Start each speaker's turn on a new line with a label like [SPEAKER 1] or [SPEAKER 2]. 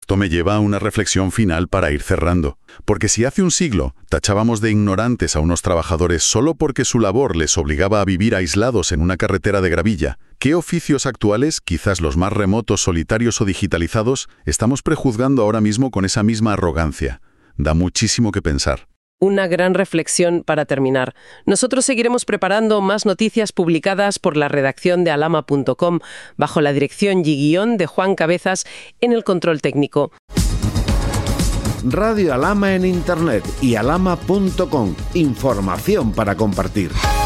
[SPEAKER 1] Esto me lleva a una reflexión final para ir cerrando. Porque si hace un siglo tachábamos de ignorantes a unos trabajadores solo porque su labor les obligaba a vivir aislados en una carretera de gravilla, ¿qué oficios actuales, quizás los más remotos, solitarios o digitalizados, estamos prejuzgando ahora mismo con esa misma arrogancia? Da muchísimo que pensar.
[SPEAKER 2] Una gran reflexión para terminar. Nosotros seguiremos preparando más noticias publicadas por la redacción de alama.com bajo la dirección y guión de Juan Cabezas en el control técnico.
[SPEAKER 3] Radio Alama en Internet y alama.com. Información para compartir.